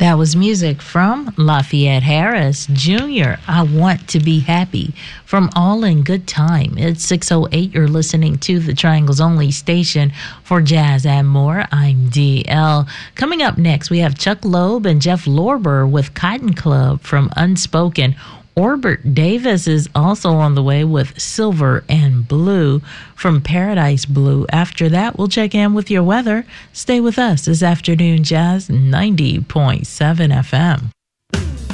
That was music from Lafayette Harris Jr. I Want to Be Happy from All in Good Time. It's 6:08. You're listening to the Triangle's only station for jazz and more. I'm DL. Coming up next, we have Chuck Loeb and Jeff Lorber with Cotton Club from Unspoken. Orbert Davis is also on the way with Silver and Blue from Paradise Blue. After that, we'll check in with your weather. Stay with us this afternoon, Jazz 90.7 FM.